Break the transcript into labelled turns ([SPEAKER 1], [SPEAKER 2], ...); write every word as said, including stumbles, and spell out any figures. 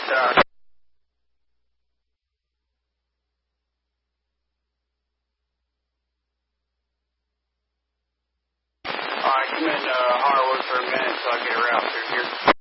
[SPEAKER 1] Uh, all right, come in uh, Harwood for a minute so I get a route through here.